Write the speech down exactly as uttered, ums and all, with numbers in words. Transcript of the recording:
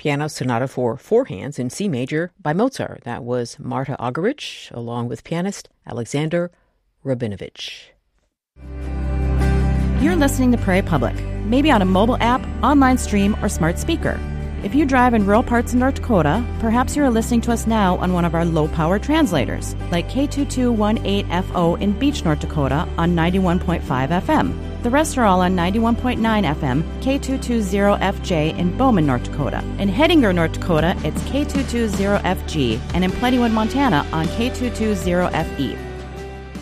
Piano Sonata for Four Hands in C Major by Mozart. That was Marta Argerich, along with pianist Alexander Rabinovich. You're listening to Prairie Public, maybe on a mobile app, online stream, or smart speaker. If you drive in rural parts of North Dakota, perhaps you're listening to us now on one of our low-power translators, like K two two one eight F O in Beach, North Dakota on ninety-one point five F M. The rest are all on ninety-one point nine F M, K two two zero F J in Bowman, North Dakota. In Hettinger, North Dakota, it's K two two zero F G, and in Plentywood, Montana on K two two zero F E.